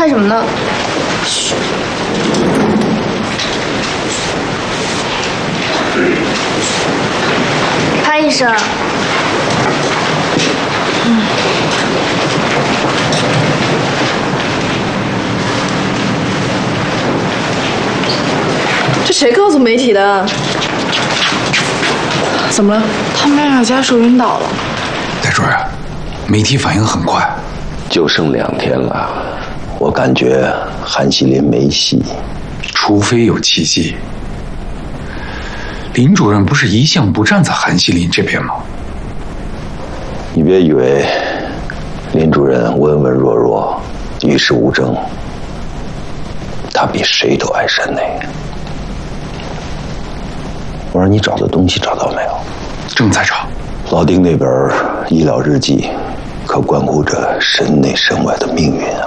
拍什么呢？嘘。拍一声。 这谁告诉媒体的？怎么了？他们俩家属晕倒了。 戴主任，媒体反应很快， 就剩2天了，我感觉韩锡林没戏， 除非有奇迹。林主任不是一向不站在韩锡林这边吗？ 你别以为林主任温文弱弱、与世无争，他比谁都爱山内。我让你找的东西找到没有？ 正在找。 老丁那本医疗日记，可关乎着身内身外的命运啊！